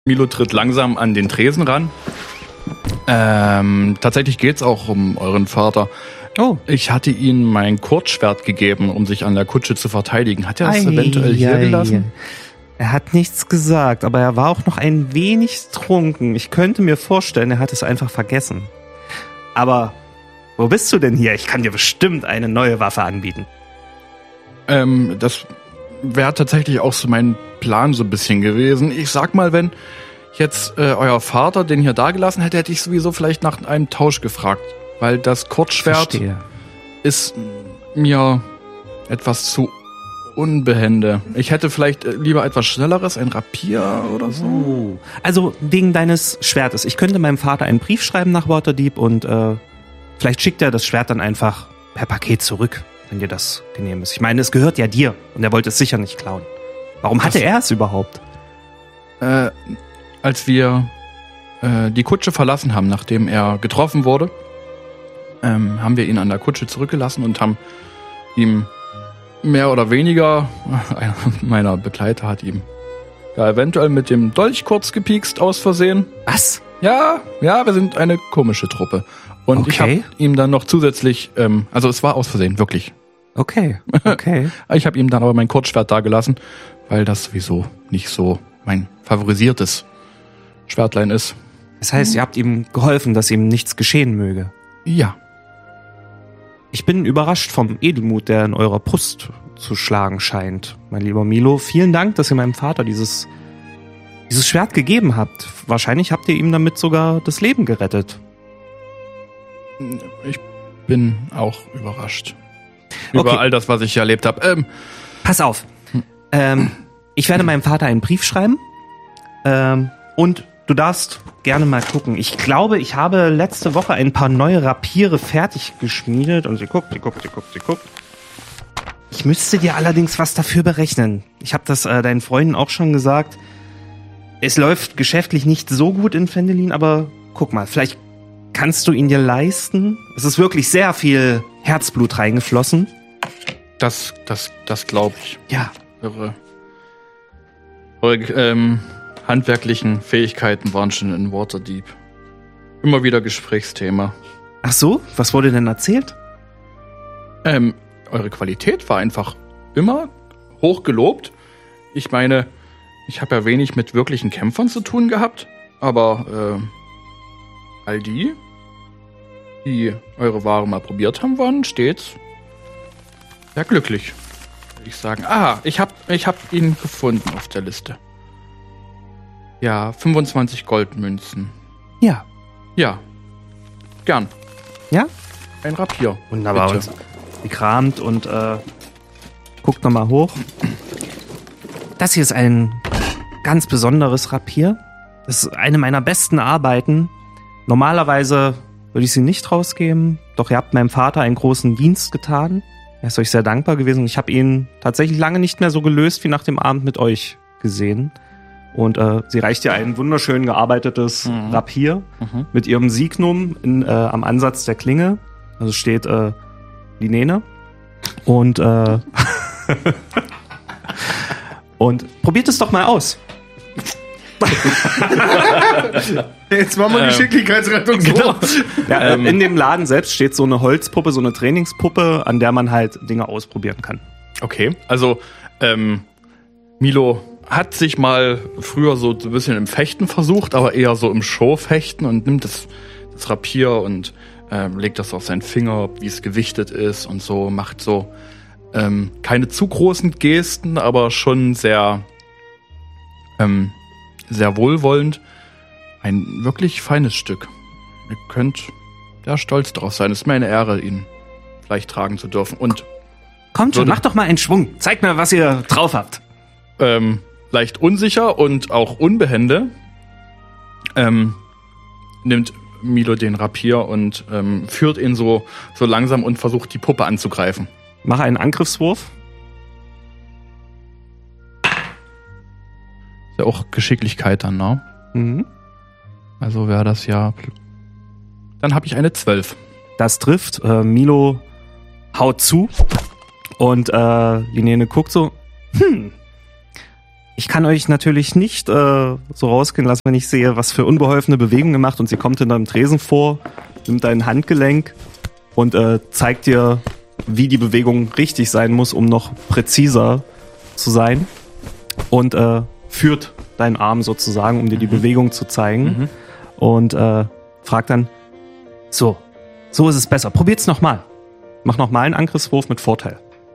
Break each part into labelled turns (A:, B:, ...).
A: Milo tritt langsam an den Tresen ran. Tatsächlich geht's auch um euren Vater.
B: Oh.
A: Ich hatte ihm mein Kurzschwert gegeben, um sich an der Kutsche zu verteidigen. Hat er es eventuell hier gelassen?
B: Er hat nichts gesagt, aber er war auch noch ein wenig trunken. Ich könnte mir vorstellen, er hat es einfach vergessen. Aber wo bist du denn hier? Ich kann dir bestimmt eine neue Waffe anbieten.
A: Das wäre tatsächlich auch so mein Plan so ein bisschen gewesen. Ich sag mal, wenn jetzt euer Vater den hier dagelassen hätte, hätte ich sowieso vielleicht nach einem Tausch gefragt. Weil das Kurzschwert ist mir etwas zu unbehende. Ich hätte vielleicht lieber etwas Schnelleres, ein Rapier oder so.
B: Also wegen deines Schwertes. Ich könnte meinem Vater einen Brief schreiben nach Waterdeep und vielleicht schickt er das Schwert dann einfach per Paket zurück, wenn dir das genehm ist. Ich meine, es gehört ja dir und er wollte es sicher nicht klauen. Warum hatte er es überhaupt?
A: Als wir die Kutsche verlassen haben, nachdem er getroffen wurde, haben wir ihn an der Kutsche zurückgelassen und haben ihm mehr oder weniger, einer meiner Begleiter hat ihm ja eventuell mit dem Dolch kurz gepiekst aus Versehen.
B: Was?
A: Ja, wir sind eine komische Truppe. Und ich habe ihm dann noch zusätzlich, also es war aus Versehen, wirklich.
B: Okay.
A: Ich habe ihm dann aber mein Kurzschwert dagelassen, weil das sowieso nicht so mein favorisiertes Schwertlein ist.
B: Das heißt, ihr habt ihm geholfen, dass ihm nichts geschehen möge?
A: Ja.
B: Ich bin überrascht vom Edelmut, der in eurer Brust zu schlagen scheint. Mein lieber Milo, vielen Dank, dass ihr meinem Vater dieses Schwert gegeben habt. Wahrscheinlich habt ihr ihm damit sogar das Leben gerettet.
A: Ich bin auch überrascht. Über all das, was ich erlebt habe.
B: Pass auf. Ich werde meinem Vater einen Brief schreiben. Und du darfst gerne mal gucken. Ich glaube, ich habe letzte Woche ein paar neue Rapiere fertig geschmiedet. Und sie guckt. Ich müsste dir allerdings was dafür berechnen. Ich habe das deinen Freunden auch schon gesagt. Es läuft geschäftlich nicht so gut in Phendelin, aber guck mal, vielleicht kannst du ihn dir leisten. Es ist wirklich sehr viel Herzblut reingeflossen.
A: Das glaube ich.
B: Ja.
A: Eure handwerklichen Fähigkeiten waren schon in Waterdeep immer wieder Gesprächsthema.
B: Ach so? Was wurde denn erzählt?
A: Eure Qualität war einfach immer hoch gelobt. Ich meine, ich habe ja wenig mit wirklichen Kämpfern zu tun gehabt, aber all die eure Ware mal probiert haben, waren stets sehr glücklich, würde ich sagen. Ich hab ihn gefunden auf der Liste. Ja, 25 Goldmünzen.
B: Ja.
A: Ja. Gern.
B: Ja?
A: Ein Rapier.
B: Wunderbar.
A: Bitte.
B: Sie kramt und guckt nochmal hoch. Das hier ist ein ganz besonderes Rapier. Das ist eine meiner besten Arbeiten. Normalerweise würde ich sie nicht rausgeben, doch ihr habt meinem Vater einen großen Dienst getan. Er ist euch sehr dankbar gewesen. Ich habe ihn tatsächlich lange nicht mehr so gelöst wie nach dem Abend mit euch gesehen. Und sie reicht dir ein wunderschön gearbeitetes Rapier mit ihrem Signum am Ansatz der Klinge. Also steht Linene. Und und probiert es doch mal aus.
C: Jetzt machen wir Geschicklichkeitsrettung.
B: Genau. Ja, in dem Laden selbst steht so eine Holzpuppe, so eine Trainingspuppe, an der man halt Dinge ausprobieren kann.
A: Okay, also Milo hat sich mal früher so ein bisschen im Fechten versucht, aber eher so im Showfechten und nimmt das Rapier und legt das auf seinen Finger, wie es gewichtet ist und so, macht so keine zu großen Gesten, aber schon sehr sehr wohlwollend. Ein wirklich feines Stück. Ihr könnt ja stolz drauf sein. Es ist mir eine Ehre, ihn vielleicht tragen zu dürfen. Und
B: kommt schon, macht doch mal einen Schwung. Zeigt mir, was ihr drauf habt.
A: Leicht unsicher und auch unbehende nimmt Milo den Rapier und führt ihn so langsam und versucht, die Puppe anzugreifen.
B: Mach einen Angriffswurf.
A: Ist ja auch Geschicklichkeit dann, ne?
B: Mhm.
A: Also wäre das ja... Dann habe ich eine 12.
B: Das trifft. Milo haut zu und Linene guckt so, Ich kann euch natürlich nicht so rausgehen lassen, wenn ich sehe, was für unbeholfene Bewegungen ihr macht und sie kommt hinter dem Tresen vor, nimmt dein Handgelenk und zeigt dir, wie die Bewegung richtig sein muss, um noch präziser zu sein und führt deinen Arm sozusagen, um dir die Bewegung zu zeigen und fragt dann, so ist es besser, probiert's nochmal. Mach nochmal einen Angriffswurf mit Vorteil.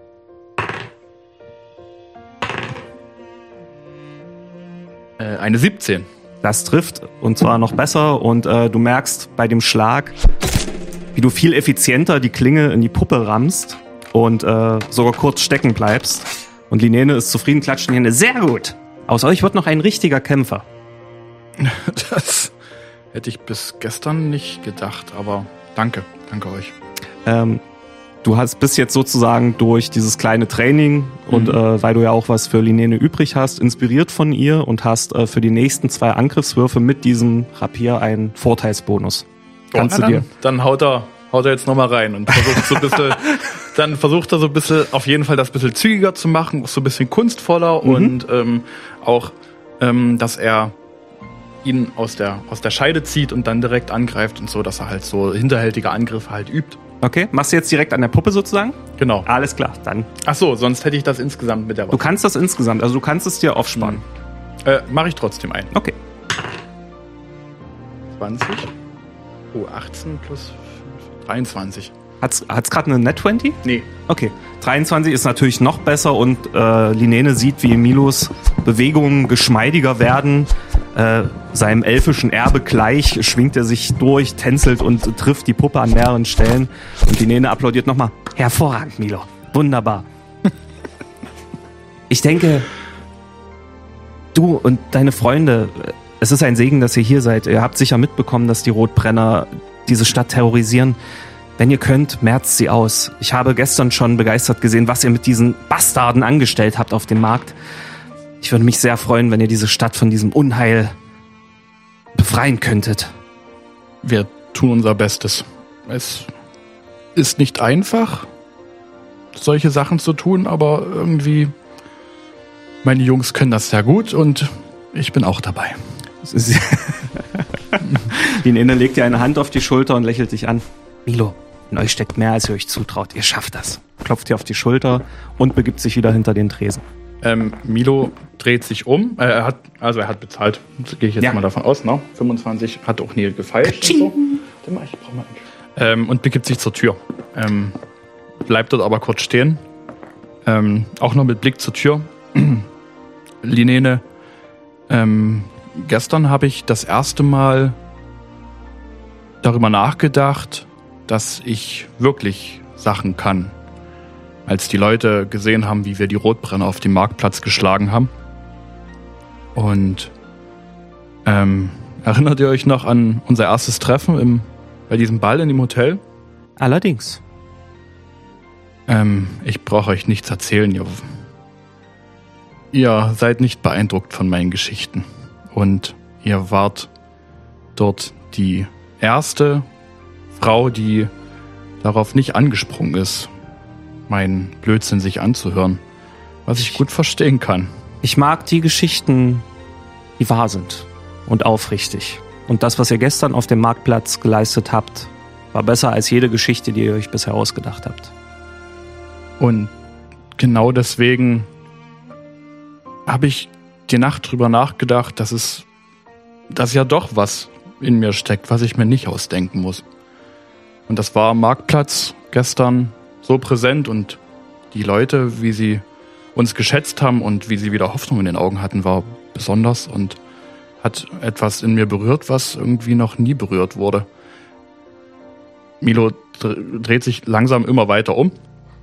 A: Eine 17.
B: Das trifft und zwar noch besser und du merkst bei dem Schlag, wie du viel effizienter die Klinge in die Puppe rammst und sogar kurz stecken bleibst. Und Linene ist zufrieden, klatscht in die Hände. Sehr gut! Aus euch wird noch ein richtiger Kämpfer.
A: Das hätte ich bis gestern nicht gedacht, aber danke euch.
B: Du bist jetzt sozusagen durch dieses kleine Training und weil du ja auch was für Linene übrig hast, inspiriert von ihr und hast für die nächsten 2 Angriffswürfe mit diesem Rapier einen Vorteilsbonus. Kannst du dir?
A: Dann haut er jetzt nochmal rein und versucht so ein bisschen auf jeden Fall das bisschen zügiger zu machen, so ein bisschen kunstvoller und auch, dass er ihn aus der Scheide zieht und dann direkt angreift und so, dass er halt so hinterhältige Angriffe halt übt.
B: Okay, machst du jetzt direkt an der Puppe sozusagen?
A: Genau.
B: Alles klar, dann.
A: Ach so, sonst hätte ich das insgesamt mit der Waffe.
B: Du kannst das insgesamt, also du kannst es dir aufsparen.
A: Mache ich trotzdem ein.
B: Okay.
A: 20. 18 plus 23.
B: Hat's gerade eine Net 20?
A: Nee.
B: Okay. 23 ist natürlich noch besser und Linene sieht, wie Milos Bewegungen geschmeidiger werden. Seinem elfischen Erbe gleich schwingt er sich durch, tänzelt und trifft die Puppe an mehreren Stellen. Und Linene applaudiert nochmal. Hervorragend, Milo. Wunderbar. Ich denke, du und deine Freunde, es ist ein Segen, dass ihr hier seid. Ihr habt sicher mitbekommen, dass die Rotbrenner diese Stadt terrorisieren. Wenn ihr könnt, merzt sie aus. Ich habe gestern schon begeistert gesehen, was ihr mit diesen Bastarden angestellt habt auf dem Markt. Ich würde mich sehr freuen, wenn ihr diese Stadt von diesem Unheil befreien könntet.
A: Wir tun unser Bestes. Es ist nicht einfach, solche Sachen zu tun, aber irgendwie meine Jungs können das sehr gut und ich bin auch dabei.
B: Die Nene legt dir eine Hand auf die Schulter und lächelt dich an. Milo, in euch steckt mehr, als ihr euch zutraut. Ihr schafft das. Klopft dir auf die Schulter und begibt sich wieder hinter den Tresen.
A: Milo dreht sich um. Er hat bezahlt. Gehe ich jetzt mal davon aus. Ne? 25 hat auch nie gefeilscht. Und, so. Ich brauch mal und begibt sich zur Tür. Bleibt dort aber kurz stehen. Auch noch mit Blick zur Tür. Linene, gestern habe ich das erste Mal darüber nachgedacht, dass ich wirklich Sachen kann. Als die Leute gesehen haben, wie wir die Rotbrenner auf dem Marktplatz geschlagen haben. Und erinnert ihr euch noch an unser erstes Treffen bei diesem Ball in dem Hotel?
B: Allerdings.
A: Ich brauche euch nichts erzählen. Ihr seid nicht beeindruckt von meinen Geschichten. Und ihr wart dort die erste Frau, die darauf nicht angesprungen ist, meinen Blödsinn sich anzuhören, was ich gut verstehen kann.
B: Ich mag die Geschichten, die wahr sind und aufrichtig. Und das, was ihr gestern auf dem Marktplatz geleistet habt, war besser als jede Geschichte, die ihr euch bisher ausgedacht habt.
A: Und genau deswegen habe ich die Nacht drüber nachgedacht, dass ja doch was in mir steckt, was ich mir nicht ausdenken muss. Und das war am Marktplatz gestern so präsent und die Leute, wie sie uns geschätzt haben und wie sie wieder Hoffnung in den Augen hatten, war besonders und hat etwas in mir berührt, was irgendwie noch nie berührt wurde. Milo dreht sich langsam immer weiter um.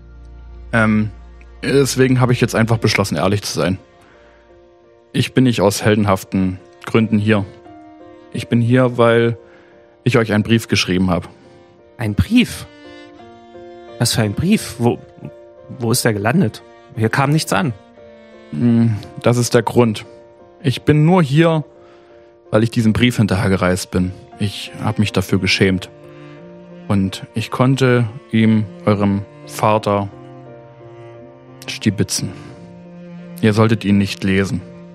A: Deswegen habe ich jetzt einfach beschlossen, ehrlich zu sein. Ich bin nicht aus heldenhaften Gründen hier. Ich bin hier, weil ich euch einen Brief geschrieben habe.
B: Ein Brief? Was für ein Brief? Wo ist der gelandet? Hier kam nichts an.
A: Das ist der Grund. Ich bin nur hier, weil ich diesem Brief hinterhergereist bin. Ich habe mich dafür geschämt. Und ich konnte ihm, eurem Vater, stibitzen. Ihr solltet ihn nicht lesen.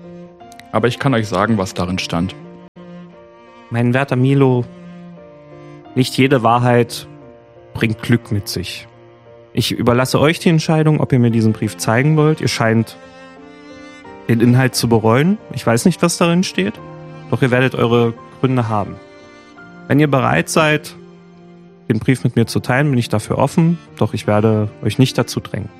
A: Aber ich kann euch sagen, was darin stand.
B: Mein werter Milo, nicht jede Wahrheit bringt Glück mit sich. Ich überlasse euch die Entscheidung, ob ihr mir diesen Brief zeigen wollt. Ihr scheint den Inhalt zu bereuen. Ich weiß nicht, was darin steht, doch ihr werdet eure Gründe haben. Wenn ihr bereit seid, den Brief mit mir zu teilen, bin ich dafür offen, doch ich werde euch nicht dazu drängen.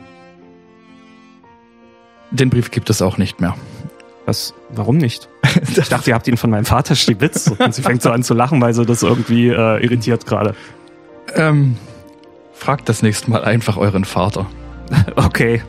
A: Den Brief gibt es auch nicht mehr.
B: Warum nicht? Ich dachte, ihr habt ihn von meinem Vater stibitzt und sie fängt so an zu lachen, weil sie das irgendwie irritiert gerade.
A: Fragt das nächste Mal einfach euren Vater.
B: Okay.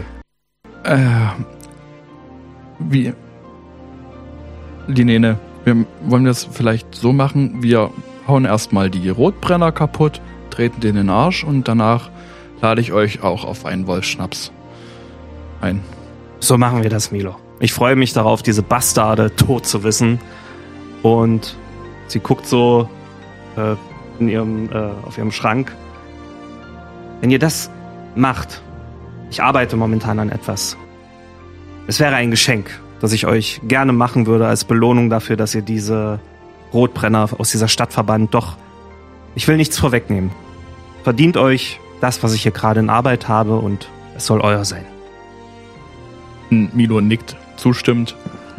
A: Wie? Linene, wir wollen das vielleicht so machen, wir hauen erstmal die Rotbrenner kaputt, treten den in den Arsch und danach lade ich euch auch auf einen Wolfsschnaps ein.
B: So machen wir das, Milo. Ich freue mich darauf, diese Bastarde tot zu wissen. Und sie guckt so auf ihrem Schrank. Wenn ihr das macht, ich arbeite momentan an etwas. Es wäre ein Geschenk, das ich euch gerne machen würde als Belohnung dafür, dass ihr diese Rotbrenner aus dieser Stadt verbannt. Doch ich will nichts vorwegnehmen. Verdient euch das, was ich hier gerade in Arbeit habe, und es soll euer sein.
A: Milo nickt zustimmend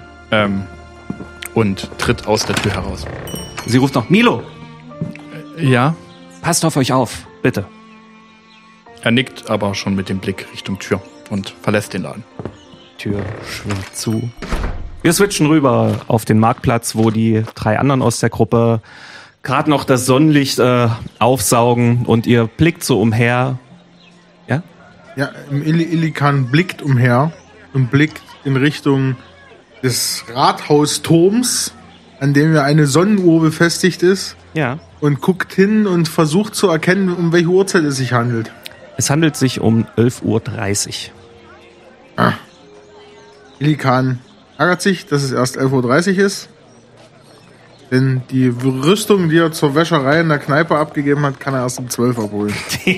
A: und tritt aus der Tür heraus.
B: Sie ruft noch, Milo!
A: Ja?
B: Passt auf euch auf, bitte.
A: Er nickt aber schon mit dem Blick Richtung Tür und verlässt den Laden.
B: Tür schwingt zu. Wir switchen rüber auf den Marktplatz, wo die 3 anderen aus der Gruppe gerade noch das Sonnenlicht aufsaugen, und ihr blickt so umher. Ja?
C: Ja, Illikan blickt umher und blickt in Richtung des Rathausturms, an dem ja eine Sonnenuhr befestigt ist.
B: Ja.
C: Und guckt hin und versucht zu erkennen, um welche Uhrzeit es sich handelt.
B: Es handelt sich um 11:30 Uhr.
C: Illikan ärgert sich, dass es erst 11:30 Uhr ist. Denn die Rüstung, die er zur Wäscherei in der Kneipe abgegeben hat, kann er erst um 12 Uhr abholen.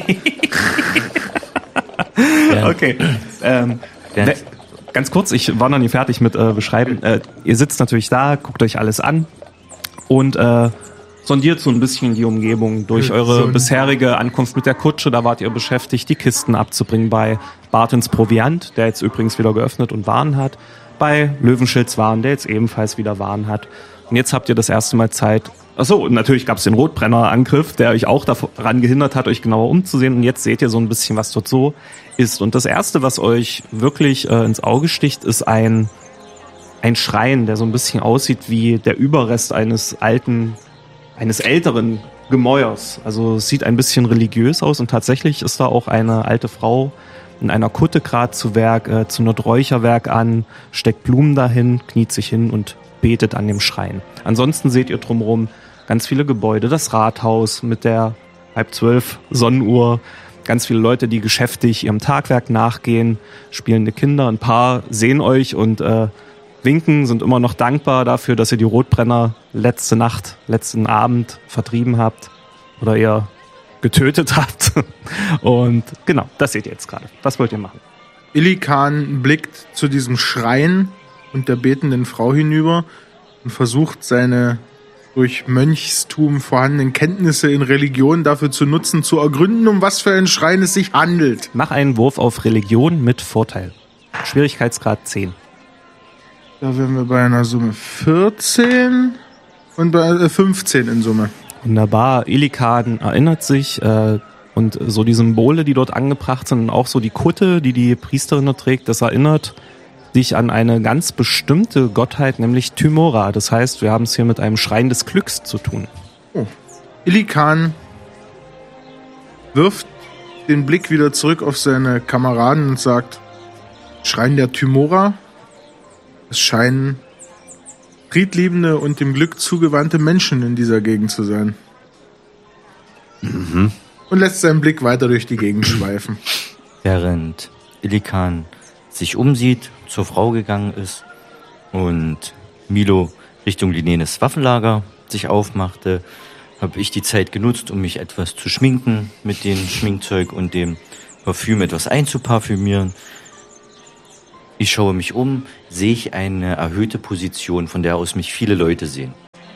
B: Okay. Ganz kurz, ich war noch nie fertig mit Beschreiben. Ihr sitzt natürlich da, guckt euch alles an und sondiert so ein bisschen die Umgebung durch eure bisherige Ankunft mit der Kutsche. Da wart ihr beschäftigt, die Kisten abzubringen bei Bartens Proviant, der jetzt übrigens wieder geöffnet und Waren hat, bei Löwenschilds Waren, der jetzt ebenfalls wieder Waren hat. Und jetzt habt ihr das erste Mal Zeit. Achso, und natürlich gab es den Rotbrenner-Angriff, der euch auch daran gehindert hat, euch genauer umzusehen. Und jetzt seht ihr so ein bisschen, was dort so ist. Und das Erste, was euch wirklich ins Auge sticht, ist ein Schrein, der so ein bisschen aussieht wie der Überrest eines älteren Gemäuers. Also es sieht ein bisschen religiös aus, und tatsächlich ist da auch eine alte Frau in einer Kutte gerade zu Werk, zündet Räucherwerk an, steckt Blumen dahin, kniet sich hin und betet an dem Schrein. Ansonsten seht ihr drumherum ganz viele Gebäude, das Rathaus mit der 11:30 Sonnenuhr, ganz viele Leute, die geschäftig ihrem Tagwerk nachgehen, spielende Kinder, ein paar sehen euch und winken, sind immer noch dankbar dafür, dass ihr die Rotbrenner letzten Abend vertrieben habt oder ihr getötet habt. Und genau, das seht ihr jetzt gerade. Was wollt ihr machen?
C: Illikan blickt zu diesem Schrein und der betenden Frau hinüber und versucht, seine durch Mönchstum vorhandenen Kenntnisse in Religion dafür zu nutzen, zu ergründen, um was für einen Schrein es sich handelt.
B: Mach einen Wurf auf Religion mit Vorteil. Schwierigkeitsgrad 10.
C: Da wären wir bei einer Summe 14 und bei 15 in Summe.
B: Wunderbar. Illikan erinnert sich und so die Symbole, die dort angebracht sind, und auch so die Kutte, die die Priesterin dort trägt, das erinnert dich an eine ganz bestimmte Gottheit, nämlich Tymora. Das heißt, wir haben es hier mit einem Schrein des Glücks zu tun.
C: Oh. Illikan wirft den Blick wieder zurück auf seine Kameraden und sagt, Schrein der Tymora? Es scheinen friedliebende und dem Glück zugewandte Menschen in dieser Gegend zu sein.
D: Mhm.
C: Und lässt seinen Blick weiter durch die Gegend schweifen.
D: Während Illikan sich umsieht, zur Frau gegangen ist und Milo Richtung Linenes Waffenlager sich aufmachte, habe ich die Zeit genutzt, um mich etwas zu schminken, mit dem Schminkzeug und dem Parfüm etwas einzuparfümieren. Ich schaue mich um, sehe ich eine erhöhte Position, von der aus mich viele Leute sehen.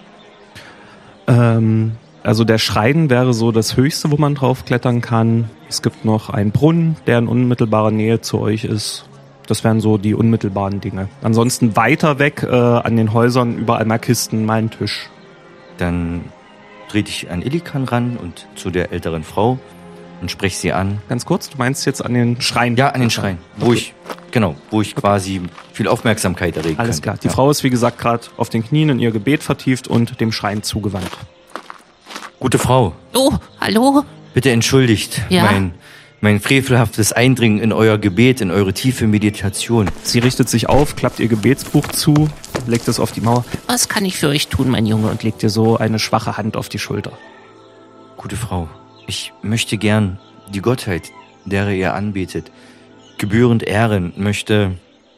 B: Also der Schrein wäre so das Höchste, wo man draufklettern kann. Es gibt noch einen Brunnen, der in unmittelbarer Nähe zu euch ist. Das wären so die unmittelbaren Dinge. Ansonsten weiter weg an den Häusern überall mal Kisten, mal ein Tisch.
D: Dann trete ich an Illikan ran und zu der älteren Frau und spreche sie an.
B: Ganz kurz, du meinst jetzt an den Schrein?
D: Ja, an den Schrein, wo ich quasi viel Aufmerksamkeit erregen kann.
B: Alles klar. Die Frau ist, wie gesagt, gerade auf den Knien in ihr Gebet vertieft und dem Schrein zugewandt.
D: Gute Frau.
E: Oh, hallo?
D: Bitte entschuldigt mein frevelhaftes Eindringen in euer Gebet, in eure tiefe Meditation.
B: Sie richtet sich auf, klappt ihr Gebetsbuch zu, legt es auf die Mauer.
E: Was kann ich für euch tun, mein Junge?
B: Und legt dir so eine schwache Hand auf die Schulter.
D: Gute Frau, ich möchte gern die Gottheit, derer ihr anbetet, gebührend ehren, möchte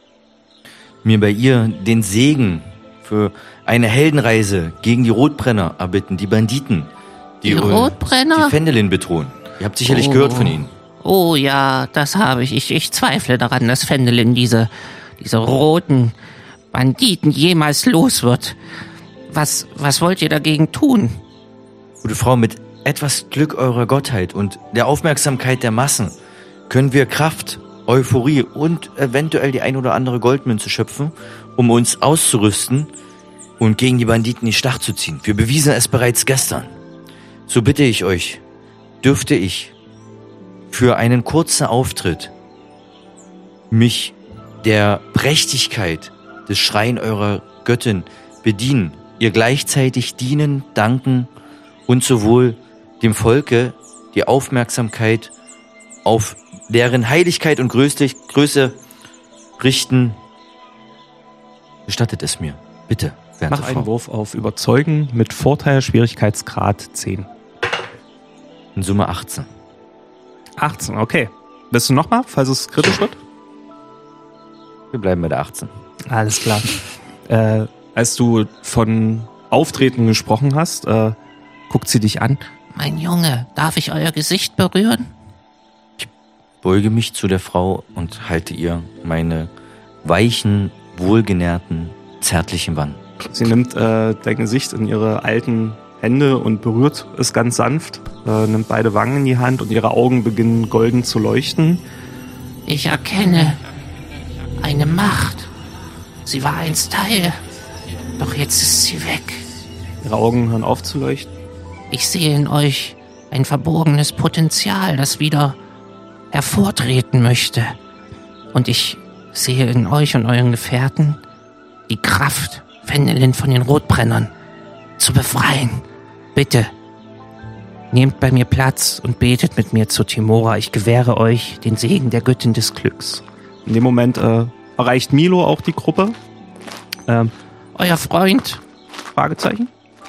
D: mir bei ihr den Segen für eine Heldenreise gegen die Rotbrenner erbitten, die Banditen,
E: die Rotbrenner?
D: Die Fendelin bedrohen. Ihr habt sicherlich gehört von ihnen.
E: Oh ja, das habe ich. Ich zweifle daran, dass Fendelin diese roten Banditen jemals los wird. Was wollt ihr dagegen tun?
D: Gute Frau, mit etwas Glück eurer Gottheit und der Aufmerksamkeit der Massen können wir Kraft, Euphorie und eventuell die ein oder andere Goldmünze schöpfen, um uns auszurüsten und gegen die Banditen in die Schlacht zu ziehen. Wir bewiesen es bereits gestern. So bitte ich euch, dürfte ich für einen kurzen Auftritt mich der Prächtigkeit des Schrein eurer Göttin bedienen, ihr gleichzeitig dienen, danken und sowohl dem Volke die Aufmerksamkeit auf deren Heiligkeit und Größe richten. Gestattet es mir, bitte, werte Frau.
B: Mach einen Wurf auf Überzeugen mit Vorteil, Schwierigkeitsgrad 10.
D: In Summe 18.
B: 18, okay. Willst du nochmal, falls es kritisch wird?
D: Wir bleiben bei der 18.
B: Alles klar. Als du von Auftreten gesprochen hast, guckt sie dich an.
E: Mein Junge, darf ich euer Gesicht berühren?
D: Ich beuge mich zu der Frau und halte ihr meine weichen, wohlgenährten, zärtlichen Wangen.
B: Sie nimmt dein Gesicht in ihre alten Hände und berührt es ganz sanft, nimmt beide Wangen in die Hand und ihre Augen beginnen golden zu leuchten.
E: Ich erkenne eine Macht. Sie war einst Teil, doch jetzt ist sie weg.
B: Ihre Augen hören auf zu leuchten.
E: Ich sehe in euch ein verborgenes Potenzial, das wieder hervortreten möchte. Und ich sehe in euch und euren Gefährten die Kraft, Fendelin von den Rotbrennern zu befreien. Bitte, nehmt bei mir Platz und betet mit mir zu Timora. Ich gewähre euch den Segen der Göttin des Glücks.
B: In dem Moment erreicht Milo auch die Gruppe.
E: Euer Freund?
B: Fragezeichen.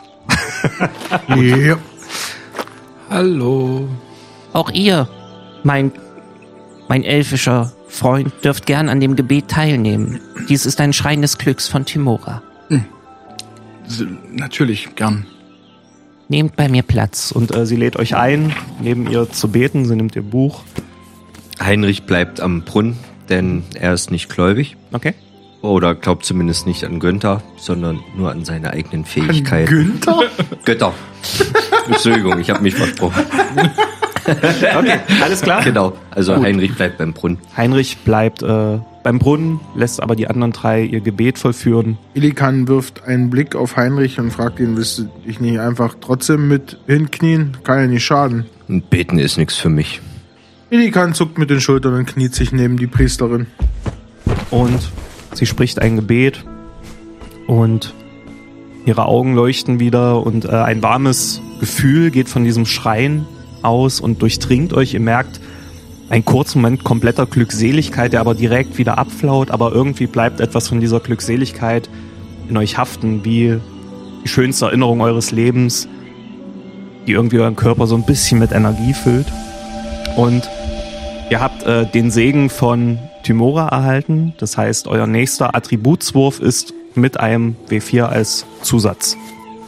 C: Ja.
A: Hallo.
E: Auch ihr, mein elfischer Freund, dürft gern an dem Gebet teilnehmen. Dies ist ein Schrein des Glücks von Timora.
A: Natürlich, gern.
E: Nehmt bei mir Platz.
B: Und sie lädt euch ein, neben ihr zu beten. Sie nimmt ihr Buch.
F: Heinrich bleibt am Brunnen, denn er ist nicht gläubig.
B: Okay.
F: Oder glaubt zumindest nicht an Günther, sondern nur an seine eigenen Fähigkeiten.
C: Günther?
F: Götter. Entschuldigung, ich habe mich versprochen.
B: Okay, alles klar?
F: Genau, also
B: Gut.
F: Heinrich bleibt beim Brunnen.
B: Heinrich bleibt beim Brunnen, lässt aber die anderen drei ihr Gebet vollführen.
C: Illikan wirft einen Blick auf Heinrich und fragt ihn, willst du dich nicht einfach trotzdem mit hinknien? Kann ja nicht schaden.
F: Und beten ist nichts für mich.
C: Illikan zuckt mit den Schultern und kniet sich neben die Priesterin.
B: Und sie spricht ein Gebet und ihre Augen leuchten wieder und ein warmes Gefühl geht von diesem Schrein aus und durchdringt euch. Ihr merkt einen kurzen Moment kompletter Glückseligkeit, der aber direkt wieder abflaut, aber irgendwie bleibt etwas von dieser Glückseligkeit in euch haften, wie die schönste Erinnerung eures Lebens, die irgendwie euren Körper so ein bisschen mit Energie füllt. Und ihr habt den Segen von Timora erhalten, das heißt, euer nächster Attributswurf ist mit einem W4 als Zusatz.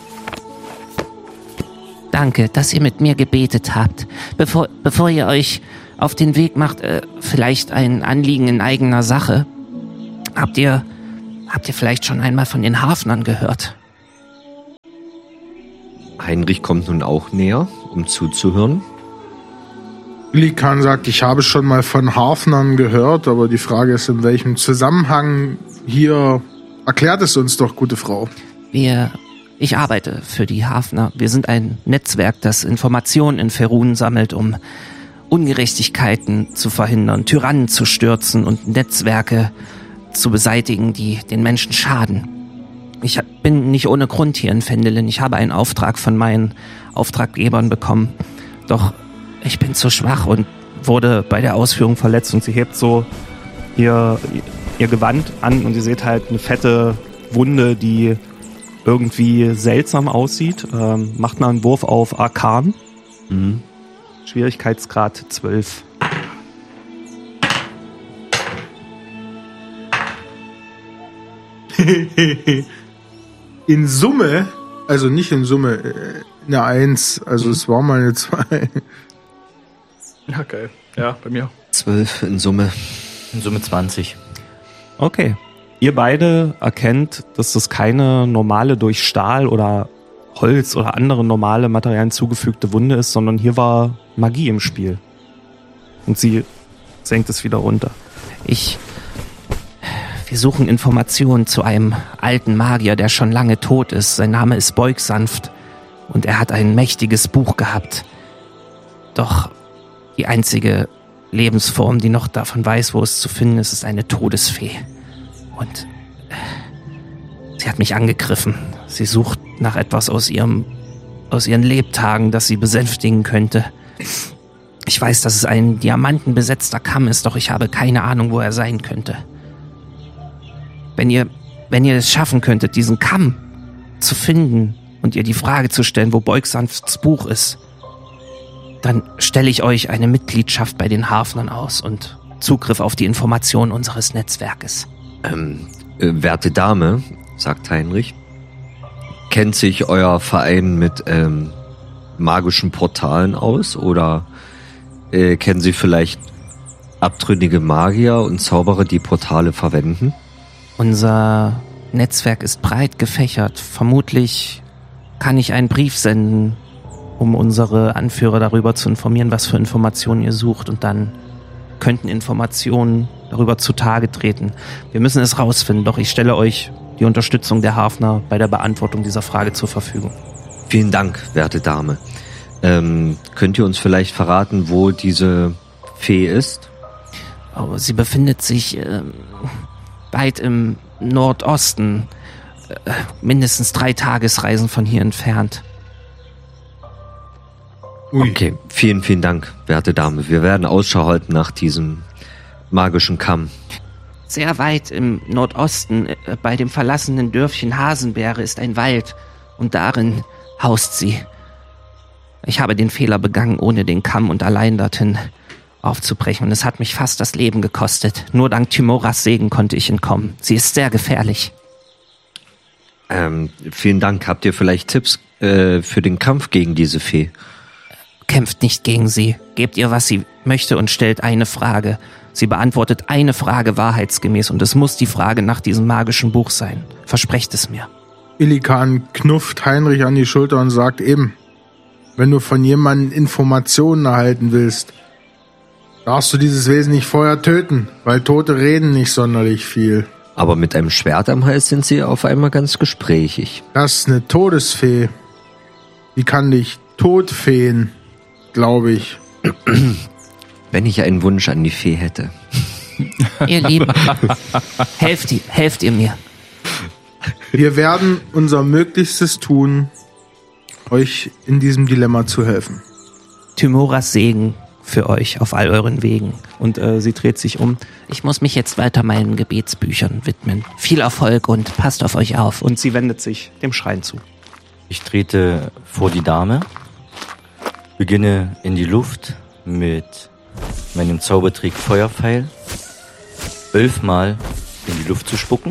E: Danke, dass ihr mit mir gebetet habt. Bevor ihr euch auf den Weg macht, vielleicht ein Anliegen in eigener Sache. Habt ihr vielleicht schon einmal von den Hafnern gehört?
F: Heinrich kommt nun auch näher, um zuzuhören.
C: Ilikan sagt, ich habe schon mal von Hafnern gehört, aber die Frage ist, in welchem Zusammenhang hier. Erklärt es uns doch, gute Frau.
E: Ich arbeite für die Hafner. Wir sind ein Netzwerk, das Informationen in Ferun sammelt, um Ungerechtigkeiten zu verhindern, Tyrannen zu stürzen und Netzwerke zu beseitigen, die den Menschen schaden. Ich bin nicht ohne Grund hier in Phendelin. Ich habe einen Auftrag von meinen Auftraggebern bekommen. Doch ich bin zu schwach und wurde bei der Ausführung verletzt. Und sie hebt so ihr Gewand an und ihr seht halt eine fette Wunde, die irgendwie seltsam aussieht. Macht mal einen Wurf auf Arkan.
F: Mhm.
B: Schwierigkeitsgrad 12.
C: In Summe, also nicht in Summe, eine 1, also es war mal eine 2.
A: Ja, geil. Ja, bei mir.
F: 12 in Summe.
D: In Summe 20.
B: Okay. Ihr beide erkennt, dass das keine normale durch Stahl oder Holz oder andere normale Materialien zugefügte Wunde ist, sondern hier war Magie im Spiel. Und sie senkt es wieder runter.
E: Wir suchen Informationen zu einem alten Magier, der schon lange tot ist. Sein Name ist Beugsanft und er hat ein mächtiges Buch gehabt. Doch die einzige Lebensform, die noch davon weiß, wo es zu finden ist, ist eine Todesfee. Und sie hat mich angegriffen. Sie sucht nach etwas aus ihren Lebtagen, das sie besänftigen könnte. Ich weiß, dass es ein diamantenbesetzter Kamm ist, doch ich habe keine Ahnung, wo er sein könnte. Wenn ihr es schaffen könntet, diesen Kamm zu finden und ihr die Frage zu stellen, wo Beugsanfts Buch ist, dann stelle ich euch eine Mitgliedschaft bei den Hafnern aus und Zugriff auf die Informationen unseres Netzwerkes.
F: Werte Dame, sagt Heinrich, kennt sich euer Verein mit magischen Portalen aus oder kennen Sie vielleicht abtrünnige Magier und Zauberer, die Portale verwenden?
E: Unser Netzwerk ist breit gefächert. Vermutlich kann ich einen Brief senden, um unsere Anführer darüber zu informieren, was für Informationen ihr sucht. Und dann könnten Informationen darüber zutage treten. Wir müssen es rausfinden, doch ich stelle euch die Unterstützung der Hafner bei der Beantwortung dieser Frage zur Verfügung.
F: Vielen Dank, werte Dame. Könnt ihr uns vielleicht verraten, wo diese Fee ist?
E: Oh, sie befindet sich weit im Nordosten, mindestens 3 Tagesreisen von hier entfernt.
C: Ui.
F: Okay, vielen, vielen Dank, werte Dame. Wir werden Ausschau halten nach diesem magischen Kamm.
E: Sehr weit im Nordosten, bei dem verlassenen Dörfchen Hasenbeere, ist ein Wald und darin haust sie. Ich habe den Fehler begangen, ohne den Kamm und allein dorthin aufzubrechen. Und es hat mich fast das Leben gekostet. Nur dank Timoras Segen konnte ich entkommen. Sie ist sehr gefährlich.
F: Vielen Dank. Habt ihr vielleicht Tipps für den Kampf gegen diese Fee?
E: Kämpft nicht gegen sie. Gebt ihr, was sie möchte und stellt eine Frage. Sie beantwortet eine Frage wahrheitsgemäß und es muss die Frage nach diesem magischen Buch sein. Versprecht es mir.
C: Ilikan knufft Heinrich an die Schulter und sagt eben, wenn du von jemandem Informationen erhalten willst, darfst du dieses Wesen nicht vorher töten, weil Tote reden nicht sonderlich viel.
F: Aber mit einem Schwert am Hals sind sie auf einmal ganz gesprächig.
C: Das ist eine Todesfee. Die kann dich totfeen, glaube ich.
F: Wenn ich einen Wunsch an die Fee hätte.
E: Ihr Lieben, helft ihr mir.
C: Wir werden unser Möglichstes tun, euch in diesem Dilemma zu helfen.
E: Timoras Segen für euch auf all euren Wegen.
B: Und sie dreht sich um.
E: Ich muss mich jetzt weiter meinen Gebetsbüchern widmen. Viel Erfolg und passt auf euch auf.
B: Und sie wendet sich dem Schrein zu.
D: Ich trete vor die Dame, beginne in die Luft mit meinem Zaubertrick Feuerpfeil 11 Mal in die Luft zu spucken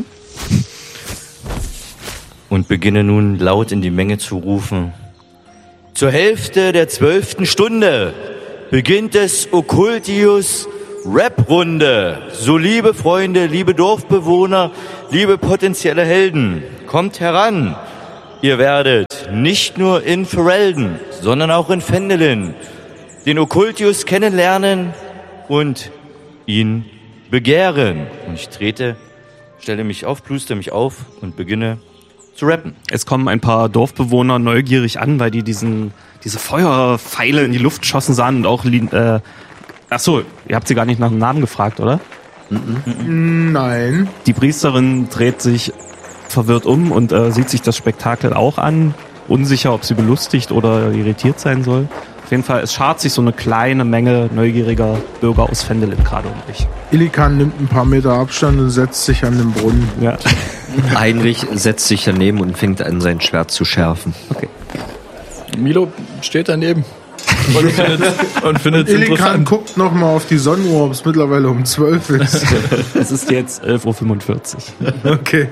D: und beginne nun laut in die Menge zu rufen: Zur Hälfte der 12. Stunde beginnt des Occultius Rap-Runde. So liebe Freunde, liebe Dorfbewohner, liebe potenzielle Helden, kommt heran. Ihr werdet nicht nur in Ferelden, sondern auch in Phendelin den Okkultius kennenlernen und ihn begehren. Und ich stelle mich auf, pluster mich auf und beginne zu rappen.
B: Es kommen ein paar Dorfbewohner neugierig an, weil die diese Feuerpfeile in die Luft schossen sahen und auch achso, ihr habt sie gar nicht nach dem Namen gefragt, oder?
C: Nein.
B: Die Priesterin dreht sich verwirrt um und sieht sich das Spektakel auch an, unsicher, ob sie belustigt oder irritiert sein soll. Auf jeden Fall, es schart sich so eine kleine Menge neugieriger Bürger aus Phendelin gerade um dich.
C: Illikan nimmt ein paar Meter Abstand und setzt sich an den Brunnen.
B: Ja.
F: Heinrich setzt sich daneben und fängt an, sein Schwert zu schärfen.
B: Okay.
A: Milo steht daneben und findet es
C: Illikan
A: interessant.
C: guckt nochmal auf die Sonnenuhr, ob es mittlerweile um 12 ist.
B: Es ist jetzt 11:45 Uhr.
C: Okay.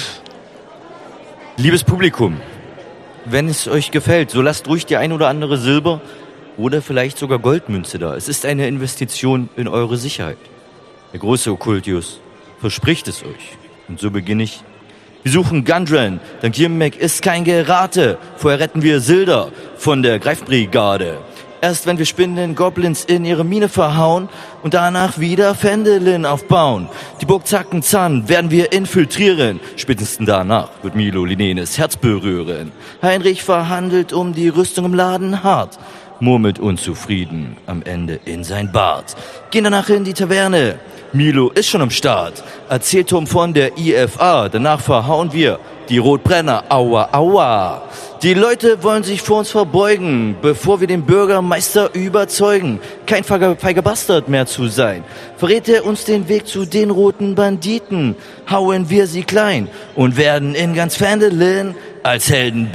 D: Liebes Publikum, wenn es euch gefällt, so lasst ruhig die ein oder andere Silber- oder vielleicht sogar Goldmünze da. Es ist eine Investition in eure Sicherheit. Der große Okkultius verspricht es euch. Und so beginne ich. Wir suchen Gundren, dank Jimmek ist kein Gerate. Vorher retten wir Silder von der Greifbrigade. Erst wenn wir Spinnen Goblins in ihre Mine verhauen und danach wieder Phendelin aufbauen. Die Burg Zackenzahn werden wir infiltrieren. Spätestens danach wird Milo Linenes Herz berühren. Heinrich verhandelt um die Rüstung im Laden hart. Murmelt unzufrieden am Ende in sein Bart. Gehen danach in die Taverne. Milo ist schon am Start. Erzählt Tom von der IFA. Danach verhauen wir die Rotbrenner. Aua, aua. Die Leute wollen sich vor uns verbeugen, bevor wir den Bürgermeister überzeugen, kein feiger Bastard mehr zu sein. Verrät er uns den Weg zu den roten Banditen, hauen wir sie klein und werden in ganz Phendelin als Helden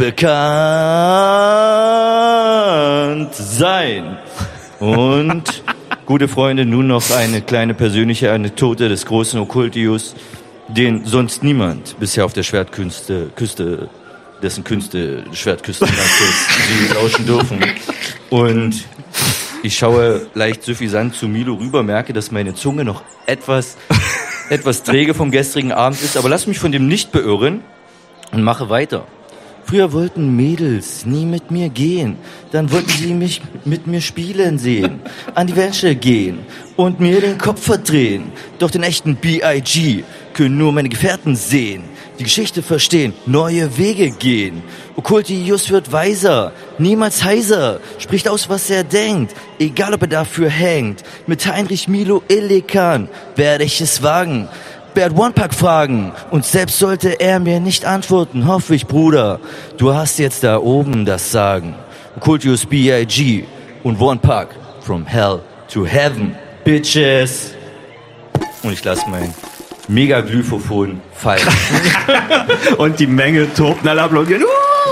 D: bekannt sein. Und, gute Freunde, nun noch eine kleine persönliche Anekdote des großen Okkultius, den sonst niemand bisher auf der Schwertküste dessen Künste Schwertküstenlandes sie lauschen dürfen. Und ich schaue leicht suffisant zu Milo rüber, merke, dass meine Zunge noch etwas träge vom gestrigen Abend ist, aber lass mich von dem nicht beirren und mache weiter. Früher wollten Mädels nie mit mir gehen, dann wollten sie mich mit mir spielen sehen, an die Wäsche gehen und mir den Kopf verdrehen. Doch den echten B.I.G. können nur meine Gefährten sehen, die Geschichte verstehen, neue Wege gehen. Okkultius wird weiser, niemals heiser, spricht aus, was er denkt, egal ob er dafür hängt. Mit Heinrich Milo Illikan werde ich es wagen, Bert One-Pack fragen, und selbst sollte er mir nicht antworten, hoffe ich, Bruder, du hast jetzt da oben das Sagen. Okkultius B.I.G. und One-Pack, from hell to heaven, bitches. Und ich lasse mein Mega-Glyphophon fallen.
B: Und die Menge tobt, alle applaudieren.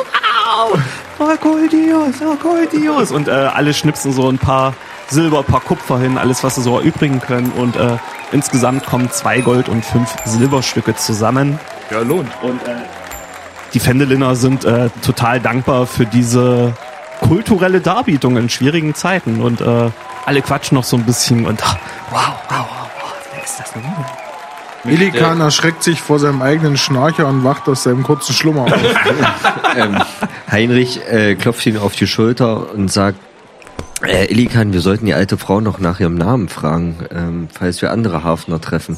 B: Okkultius. Und alle schnipsen so ein paar Silber, ein paar Kupfer hin, alles, was sie so erübrigen können. Und insgesamt kommen 2 Gold- und 5 Silberstücke zusammen.
A: Ja, lohnt.
B: Und die Phendeliner sind total dankbar für diese kulturelle Darbietung in schwierigen Zeiten. Und alle quatschen noch so ein bisschen und wow, wer ist das denn?
C: Illikan erschreckt sich vor seinem eigenen Schnarcher und wacht aus seinem kurzen Schlummer auf.
F: Heinrich klopft ihn auf die Schulter und sagt, Illikan, wir sollten die alte Frau noch nach ihrem Namen fragen, falls wir andere Hafner treffen.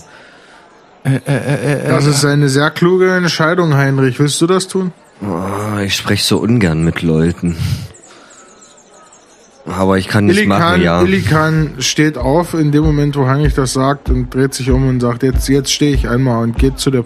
C: Das ist eine sehr kluge Entscheidung, Heinrich. Willst du das tun?
F: Oh, ich spreche so ungern mit Leuten. Aber ich kann nicht machen, ja.
C: Illikan steht auf in dem Moment, wo Heinrich das sagt, und dreht sich um und sagt, jetzt stehe ich einmal, und geht zu der